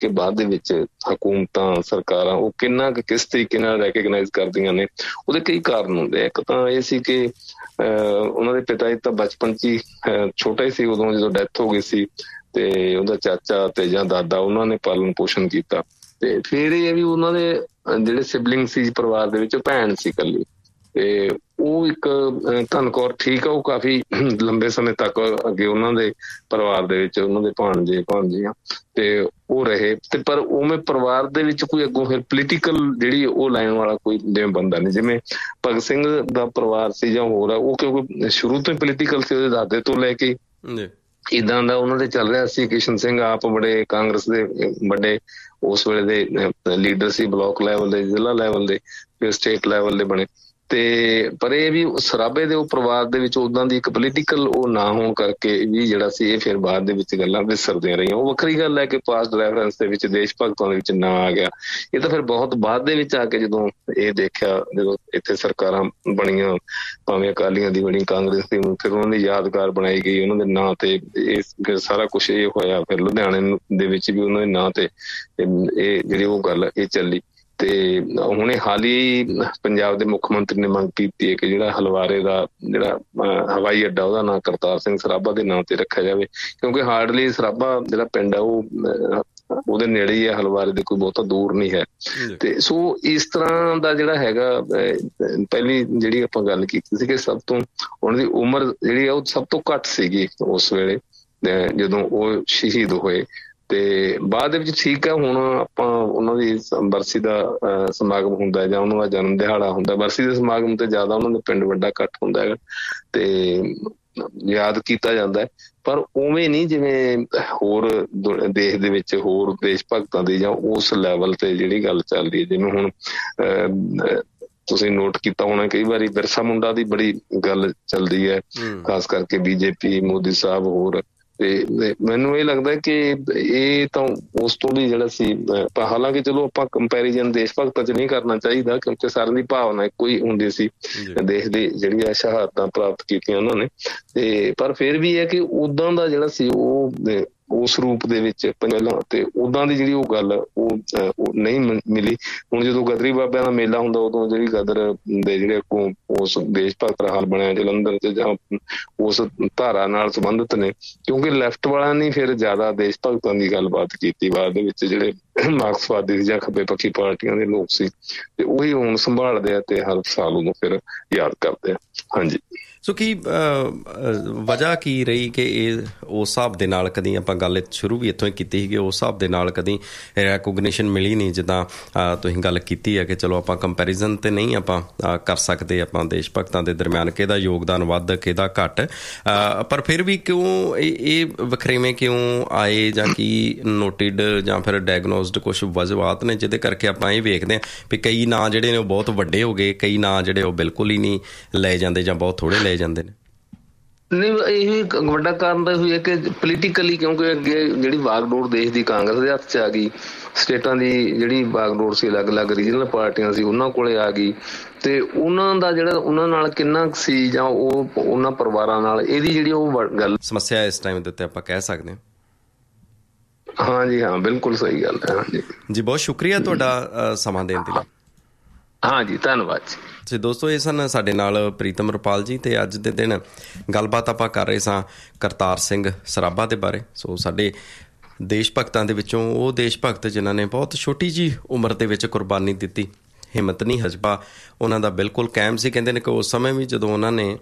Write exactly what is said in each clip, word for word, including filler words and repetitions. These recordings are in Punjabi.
ਕਿ ਬਾਅਦ ਦੇ ਵਿੱਚ ਹਕੂਮਤਾਂ ਸਰਕਾਰਾਂ ਉਹ ਕਿੰਨਾ ਕੁ ਕਿਸ ਤਰੀਕੇ ਨਾਲ ਰੈਕਗਨਾਈਜ਼ ਕਰਦੀਆਂ ਨੇ। ਉਹਦੇ ਕਈ ਕਾਰਨ ਹੁੰਦੇ ਆ। ਇੱਕ ਤਾਂ ਇਹ ਸੀ ਕਿ ਅਹ ਉਹਨਾਂ ਦੇ ਪਿਤਾ ਜੀ ਤਾਂ ਬਚਪਨ 'ਚ ਹੀ ਛੋਟਾ ਹੀ ਸੀ ਉਦੋਂ ਜਦੋਂ ਡੈਥ ਹੋ ਗਈ ਸੀ, ਤੇ ਉਹਦਾ ਚਾਚਾ ਤੇ ਜਾਂ ਦਾਦਾ ਉਹਨਾਂ ਨੇ ਪਾਲਣ ਪੋਸ਼ਣ ਕੀਤਾ। ਤੇ ਫਿਰ ਇਹ ਵੀ ਉਹਨਾਂ ਦੇ ਜਿਹੜੇ ਸਿਬਲਿੰਗ ਸੀ ਪਰਿਵਾਰ ਦੇ ਵਿੱਚ, ਭੈਣ ਸੀ ਇਕੱਲੀ, ਤੇ ਉਹ ਇੱਕ ਧਨ ਕੌਰ ਠੀਕ ਆ, ਉਹ ਕਾਫੀ ਲੰਬੇ ਸਮੇਂ ਤੱਕ ਅੱਗੇ ਉਹਨਾਂ ਦੇ ਪਰਿਵਾਰ ਦੇ ਵਿੱਚ ਉਹਨਾਂ ਦੇ ਭਾਣਜੇ ਭਾਣਜੀਆਂ ਤੇ ਉਹ ਰਹੇ। ਤੇ ਪਰ ਉਵੇਂ ਪਰਿਵਾਰ ਦੇ ਵਿੱਚ ਕੋਈ ਅੱਗੋਂ ਫਿਰ ਪੋਲੀਟੀਕਲ ਜਿਹੜੀ ਉਹ ਲਾਈਨ ਵਾਲਾ ਕੋਈ ਜਿਵੇਂ ਬੰਦਾ ਨਹੀਂ, ਜਿਵੇਂ ਭਗਤ ਸਿੰਘ ਦਾ ਪਰਿਵਾਰ ਸੀ ਜਾਂ ਹੋਰ ਆ, ਉਹ ਕਿਉਂਕਿ ਸ਼ੁਰੂ ਤੋਂ ਹੀ ਪੋਲੀਟੀਕਲ ਸੀ, ਉਹਦੇ ਦਾਦੇ ਤੋਂ ਲੈ ਕੇ ਇੱਦਾਂ ਦਾ ਉਹਨਾਂ ਦੇ ਚੱਲ ਰਿਹਾ ਸੀ। ਕਿਸ਼ਨ ਸਿੰਘ ਆਪ ਬੜੇ ਕਾਂਗਰਸ ਦੇ ਵੱਡੇ ਉਸ ਵੇਲੇ ਦੇ ਲੀਡਰ ਸੀ, ਬਲਾਕ ਲੈਵਲ ਦੇ, ਜ਼ਿਲ੍ਹਾ ਲੈਵਲ ਦੇ, ਫਿਰ ਸਟੇਟ ਲੈਵਲ ਦੇ ਬਣੇ। ਤੇ ਪਰ ਇਹ ਵੀ ਸਰਾਭੇ ਦੇ ਉਹ ਪਰਿਵਾਰ ਦੇ ਵਿੱਚ ਉੱਦਾਂ ਦੀ ਇੱਕ ਪੋਲੀਟੀਕਲ ਉਹ ਨਾ ਹੋਣ ਕਰਕੇ ਵੀ ਜਿਹੜਾ ਸੀ ਇਹ ਫਿਰ ਬਾਅਦ ਦੇ ਵਿੱਚ ਗੱਲਾਂ ਵਿਸਰਦੀਆਂ ਰਹੀਆਂ। ਉਹ ਵੱਖਰੀ ਗੱਲ ਹੈ ਕਿ ਪਾਸਟ ਰੈਫਰੈਂਸ ਦੇ ਵਿੱਚ ਦੇਸ਼ ਭਗਤਾਂ ਦੇ ਵਿੱਚ ਨਾ ਆ ਗਿਆ। ਇਹ ਤਾਂ ਫਿਰ ਬਹੁਤ ਬਾਅਦ ਦੇ ਵਿੱਚ ਆ ਕੇ ਜਦੋਂ ਇਹ ਦੇਖਿਆ, ਜਦੋਂ ਇੱਥੇ ਸਰਕਾਰਾਂ ਬਣੀਆਂ, ਭਾਵੇਂ ਅਕਾਲੀਆਂ ਦੀ ਬਣੀ, ਕਾਂਗਰਸ ਦੀ, ਫਿਰ ਉਹਨਾਂ ਦੀ ਯਾਦਗਾਰ ਬਣਾਈ ਗਈ ਉਹਨਾਂ ਦੇ ਨਾਂ ਤੇ। ਇਹ ਸਾਰਾ ਕੁਛ ਇਹ ਹੋਇਆ। ਫਿਰ ਲੁਧਿਆਣੇ ਦੇ ਵਿੱਚ ਵੀ ਉਹਨਾਂ ਦੇ ਨਾਂ ਤੇ ਇਹ ਜਿਹੜੀ ਉਹ ਗੱਲ ਇਹ ਚੱਲੀ। ਤੇ ਹੁਣੇ ਹਾਲ ਹੀ ਪੰਜਾਬ ਦੇ ਮੁੱਖ ਮੰਤਰੀ ਨੇ ਮੰਗ ਕੀਤੀ ਹੈ ਕਿ ਜਿਹੜਾ ਹਲਵਾਰੇ ਦਾ ਜਿਹੜਾ ਹਵਾਈ ਅੱਡਾ ਉਹਦਾ ਨਾਂ ਕਰਤਾਰ ਸਿੰਘ ਸਰਾਭਾ ਦੇ ਨਾਂ ਤੇ ਰੱਖਿਆ ਜਾਵੇ, ਕਿਉਂਕਿ ਹਾਰਡਲੀ ਸਰਾਭਾ ਜਿਹੜਾ ਪਿੰਡ ਆ ਉਹ ਉਹਦੇ ਨੇੜੇ ਹੀ ਹੈ, ਹਲਵਾਰੇ ਦੇ ਕੋਈ ਬਹੁਤਾ ਦੂਰ ਨਹੀਂ ਹੈ। ਤੇ ਸੋ ਇਸ ਤਰ੍ਹਾਂ ਦਾ ਜਿਹੜਾ ਹੈਗਾ, ਪਹਿਲੀ ਜਿਹੜੀ ਆਪਾਂ ਗੱਲ ਕੀਤੀ ਸੀ ਕਿ ਸਭ ਤੋਂ ਉਹਨਾਂ ਦੀ ਉਮਰ ਜਿਹੜੀ ਆ ਉਹ ਸਭ ਤੋਂ ਘੱਟ ਸੀਗੀ ਉਸ ਵੇਲੇ ਜਦੋਂ ਉਹ ਸ਼ਹੀਦ ਹੋਏ। ਤੇ ਬਾਅਦ ਦੇ ਵਿੱਚ ਠੀਕ ਹੈ, ਹੁਣ ਆਪਾਂ ਉਹਨਾਂ ਦੀ ਬਰਸੀ ਦਾ ਸਮਾਗਮ ਹੁੰਦਾ ਜਾਂ ਉਹਨਾਂ ਦਾ ਜਨਮ ਦਿਹਾੜਾ ਹੁੰਦਾ, ਬਰਸੀ ਦੇ ਸਮਾਗਮ ਤੇ ਜ਼ਿਆਦਾ ਉਹਨਾਂ ਦਾ ਪਿੰਡ ਵੱਡਾ ਇਕੱਠ ਹੁੰਦਾ ਹੈਗਾ ਤੇ ਯਾਦ ਕੀਤਾ ਜਾਂਦਾ ਹੈ। ਪਰ ਉਵੇਂ ਨਹੀਂ ਜਿਵੇਂ ਹੋਰ ਦੇਸ਼ ਦੇ ਵਿੱਚ ਹੋਰ ਦੇਸ਼ ਭਗਤਾਂ ਦੀ ਜਾਂ ਉਸ ਲੈਵਲ ਤੇ ਜਿਹੜੀ ਗੱਲ ਚੱਲਦੀ ਹੈ। ਜਿਵੇਂ ਹੁਣ ਅਹ ਤੁਸੀਂ ਨੋਟ ਕੀਤਾ ਹੋਣਾ ਕਈ ਵਾਰੀ ਬਿਰਸਾ ਮੁੰਡਾ ਦੀ ਬੜੀ ਗੱਲ ਚੱਲਦੀ ਹੈ, ਖਾਸ ਕਰਕੇ ਬੀਜੇਪੀ, ਮੋਦੀ ਸਾਹਿਬ ਹੋਰ। ਤੇ ਮੈਨੂੰ ਇਹ ਲੱਗਦਾ ਕਿ ਇਹ ਤਾਂ ਉਸ ਤੋਂ ਵੀ ਜਿਹੜਾ ਸੀ, ਹਾਲਾਂਕਿ ਚਲੋ ਆਪਾਂ ਕੰਪੈਰੀਜ਼ਨ ਦੇਸ਼ ਭਗਤਾਂ 'ਚ ਨਹੀਂ ਕਰਨਾ ਚਾਹੀਦਾ ਕਿਉਂਕਿ ਸਾਰਿਆਂ ਦੀ ਭਾਵਨਾ ਇੱਕੋ ਹੀ ਹੁੰਦੀ ਸੀ, ਦੇਸ਼ ਦੀ ਜਿਹੜੀਆਂ ਸ਼ਹਾਦਤਾਂ ਪ੍ਰਾਪਤ ਕੀਤੀਆਂ ਉਹਨਾਂ ਨੇ। ਤੇ ਪਰ ਫਿਰ ਵੀ ਹੈ ਕਿ ਉੱਦਾਂ ਦਾ ਜਿਹੜਾ ਸੀ ਉਹ ਉਸ ਰੂਪ ਦੇ ਵਿੱਚ ਪਹਿਲਾਂ ਤੇ ਉੱਦਾਂ ਦੀ ਜਿਹੜੀ ਉਹ ਗੱਲ ਉਹ ਨਹੀਂ ਮਿਲੀ। ਹੁਣ ਜਦੋਂ ਗਦਰੀ ਬਾਬਿਆਂ ਦਾ ਮੇਲਾ ਹੁੰਦਾ ਉਦੋਂ ਜਿਹੜੀ ਗਦਰ ਦੇ ਜਿਹੜੇ ਅੱਗੋਂ ਉਸ ਦੇਸ਼ ਭਗਤ ਹਾਲ ਬਣਿਆ ਜਲੰਧਰ 'ਚ ਜਾਂ ਉਸ ਧਾਰਾ ਨਾਲ ਸੰਬੰਧਿਤ ਨੇ, ਕਿਉਂਕਿ ਲੈਫਟ ਵਾਲਿਆਂ ਨੇ ਫਿਰ ਜ਼ਿਆਦਾ ਦੇਸ਼ ਭਗਤਾਂ ਦੀ ਗੱਲਬਾਤ ਕੀਤੀ ਬਾਅਦ ਦੇ ਵਿੱਚ, ਜਿਹੜੇ ਮਾਰਕਸਵਾਦੀ ਜਾਂ ਖੱਬੇ ਪੱਖੀ ਪਾਰਟੀਆਂ ਦੇ ਲੋਕ ਸੀ ਤੇ ਉਹੀ ਹੁਣ ਸੰਭਾਲਦੇ ਆ ਤੇ ਹਰ ਸਾਲ ਉਹਨੂੰ ਫਿਰ ਯਾਦ ਕਰਦੇ ਆ। ਹਾਂਜੀ, ਸੋ ਕੀ ਵਜ੍ਹਾ ਕੀ ਰਹੀ ਕਿ ਇਹ ਉਸ ਹਿਸਾਬ ਦੇ ਨਾਲ ਕਦੀ ਆਪਾਂ ਗੱਲ ਸ਼ੁਰੂ ਵੀ ਇੱਥੋਂ ਹੀ ਕੀਤੀ ਸੀ ਕਿ ਉਸ ਹਿਸਾਬ ਦੇ ਨਾਲ ਕਦੀ ਰੈਕੋਗਨੀਸ਼ਨ ਮਿਲੀ ਨਹੀਂ, ਜਿੱਦਾਂ ਤੁਸੀਂ ਗੱਲ ਕੀਤੀ ਹੈ ਕਿ ਚਲੋ ਆਪਾਂ ਕੰਪੈਰੀਜ਼ਨ ਤੇ ਨਹੀਂ ਆਪਾਂ ਕਰ ਸਕਦੇ ਆਪਾਂ ਦੇਸ਼ ਭਗਤਾਂ ਦੇ ਦਰਮਿਆਨ ਕਿਹਦਾ ਯੋਗਦਾਨ ਵੱਧ ਕਿਹਦਾ ਘੱਟ, ਪਰ ਫਿਰ ਵੀ ਕਿਉਂ ਇਹ ਵਖਰੇਵੇਂ ਕਿਉਂ ਆਏ ਜਾਂ ਕੀ ਨੋਟਿਡ ਜਾਂ ਫਿਰ ਡਾਇਗਨੋਸਡ ਕੁਛ ਵਜੂਹਾਤ ਨੇ ਜਿਹਦੇ ਕਰਕੇ ਆਪਾਂ ਇਹ ਵੇਖਦੇ ਹਾਂ ਵੀ ਕਈ ਨਾਂ ਜਿਹੜੇ ਨੇ ਉਹ ਬਹੁਤ ਵੱਡੇ ਹੋ ਗਏ, ਕਈ ਨਾਂ ਜਿਹੜੇ ਉਹ ਬਿਲਕੁਲ ਹੀ ਨਹੀਂ ਲਏ ਜਾਂਦੇ ਜਾਂ ਬਹੁਤ ਥੋੜ੍ਹੇ ਲਏ ਜਾਂਦੇ ਨੇ। ਨਹੀਂ, ਇਹ ਵੱਡਾ ਕਾਰਨ ਤਾਂ ਇਹ ਹੈ ਕਿ ਪੋਲੀਟੀਕਲੀ ਕਿਉਂਕਿ ਅੱਗੇ ਜਿਹੜੀ ਵਾਗਡੋਰ ਦੇਸ਼ ਦੀ ਕਾਂਗਰਸ ਦੇ ਹੱਥ 'ਚ ਆ ਗਈ, ਸਟੇਟਾਂ ਦੀ ਜਿਹੜੀ ਵਾਗਡੋਰ ਸੀ ਅਲੱਗ ਅਲੱਗ ਰੀਜਨਲ ਪਾਰਟੀਆਂ ਸੀ ਉਹਨਾਂ ਕੋਲੇ ਆ ਗਈ, ਤੇ ਉਹਨਾਂ ਦਾ ਜਿਹੜਾ ਉਹਨਾਂ ਨਾਲ ਕਿੰਨਾ ਸੀ ਜਾਂ ਉਹ ਉਹਨਾਂ ਪਰਿਵਾਰਾਂ ਨਾਲ ਇਹਦੀ ਜਿਹੜੀ ਉਹ ਗੱਲ ਸਮੱਸਿਆ ਇਸ ਟਾਈਮ ਦੇ ਉੱਤੇ ਆਪਾਂ ਕਹਿ ਸਕਦੇ ਹਾਂ। ਹਾਂਜੀ ਹਾਂ, ਬਿਲਕੁਲ ਸਹੀ ਗੱਲ ਹੈ। ਹਾਂਜੀ ਜੀ, ਬਹੁਤ ਸ਼ੁਕਰੀਆ ਤੁਹਾਡਾ ਸਮਾਂ ਦੇਣ ਦੇ ਲਈ। ਹਾਂਜੀ, ਧੰਨਵਾਦ ਜੀ। ਜੀ ਦੋਸਤੋ, ਇਹ ਸਨ ਸਾਡੇ ਨਾਲ ਪ੍ਰੀਤਮ ਰੁਪਾਲ ਜੀ, ਤੇ ਅੱਜ ਦੇ ਦਿਨ ਗੱਲਬਾਤ ਆਪਾਂ ਕਰ ਰਹੇ ਸਾਂ ਕਰਤਾਰ ਸਿੰਘ ਸਰਾਭਾ ਦੇ ਬਾਰੇ। ਸੋ ਸਾਡੇ ਦੇਸ਼ ਭਗਤਾਂ ਦੇ ਵਿੱਚੋਂ ਉਹ ਦੇਸ਼ ਭਗਤ ਜਿਨ੍ਹਾਂ ਨੇ ਬਹੁਤ ਛੋਟੀ ਜਿਹੀ ਉਮਰ ਦੇ ਵਿੱਚ ਕੁਰਬਾਨੀ ਦਿੱਤੀ, ਹਿੰਮਤ ਨਹੀਂ, ਹਜਬਾ ਉਹਨਾਂ ਦਾ ਬਿਲਕੁਲ ਕਾਇਮ ਸੀ। ਕਹਿੰਦੇ ਨੇ ਕਿ ਉਸ ਸਮੇਂ ਵੀ ਜਦੋਂ ਉਹਨਾਂ ਨੇ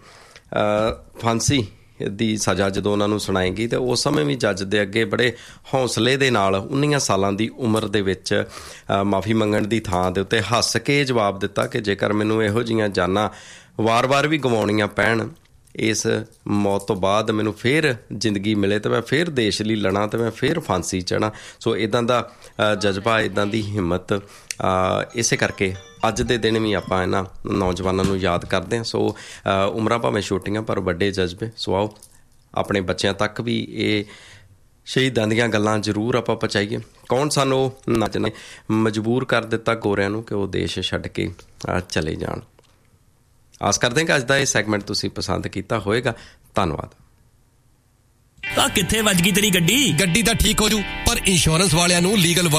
ਫਾਂਸੀ ਦੀ ਸਜ਼ਾ ਜਦੋਂ ਉਹਨਾਂ ਨੂੰ ਸੁਣਾਈ ਗਈ, ਅਤੇ ਉਸ ਸਮੇਂ ਵੀ ਜੱਜ ਦੇ ਅੱਗੇ ਬੜੇ ਹੌਸਲੇ ਦੇ ਨਾਲ ਉੱਨੀਆਂ ਸਾਲਾਂ ਦੀ ਉਮਰ ਦੇ ਵਿੱਚ ਮਾਫੀ ਮੰਗਣ ਦੀ ਥਾਂ ਦੇ ਉੱਤੇ ਹੱਸ ਕੇ ਜਵਾਬ ਦਿੱਤਾ ਕਿ ਜੇਕਰ ਮੈਨੂੰ ਇਹੋ ਜਿਹੀਆਂ ਜਾਨਾਂ ਵਾਰ-ਵਾਰ ਵੀ ਗਵਾਉਣੀਆਂ ਪੈਣ, ਇਸ ਮੌਤ ਤੋਂ ਬਾਅਦ ਮੈਨੂੰ ਫਿਰ ਜ਼ਿੰਦਗੀ ਮਿਲੇ ਤਾਂ ਮੈਂ ਫਿਰ ਦੇਸ਼ ਲਈ ਲੜਾਂ ਅਤੇ ਮੈਂ ਫਿਰ ਫਾਂਸੀ ਚੜ੍ਹਾਂ। ਸੋ ਇੱਦਾਂ ਦਾ ਜਜ਼ਬਾ, ਇੱਦਾਂ ਦੀ ਹਿੰਮਤ, ਇਸੇ ਕਰਕੇ ਅੱਜ ਦੇ ਦਿਨ ਵੀ ਆਪਾਂ ਇਹਨਾਂ ਨੌਜਵਾਨਾਂ ਨੂੰ ਯਾਦ ਕਰਦੇ ਹਾਂ। ਸੋ ਉਮਰਾਂ ਭਾਵੇਂ ਛੋਟੀਆਂ ਪਰ ਵੱਡੇ ਜਜ਼ਬੇ। ਸੋ ਆਓ ਆਪਣੇ ਬੱਚਿਆਂ ਤੱਕ ਵੀ ਇਹ ਸ਼ਹੀਦਾਂ ਦੀਆਂ ਗੱਲਾਂ ਜ਼ਰੂਰ ਆਪਾਂ ਪਹੁੰਚਾਈਏ। ਕੌਣ ਸਾਨੂੰ ਨੱਚਣਾ ਮਜਬੂਰ ਕਰ ਦਿੱਤਾ ਗੋਰਿਆਂ ਨੂੰ ਕਿ ਉਹ ਦੇਸ਼ ਛੱਡ ਕੇ ਚਲੇ ਜਾਣ। ਆਸ ਕਰਦੇ ਹਾਂ ਕਿ ਅੱਜ ਦਾ ਇਹ ਸੈਗਮੈਂਟ ਤੁਸੀਂ ਪਸੰਦ ਕੀਤਾ ਹੋਏਗਾ। ਧੰਨਵਾਦ। ਆ ਕਿੱਥੇ ਵੱਜ ਗਈ ਤੇਰੀ ਗੱਡੀ? ਗੱਡੀ ਤਾਂ ਠੀਕ ਹੋ ਜੂ, ਪਰ ਇੰਸ਼ੋਰੈਂਸ ਵਾਲਿਆਂ ਨੂੰ ਲੀਗਲ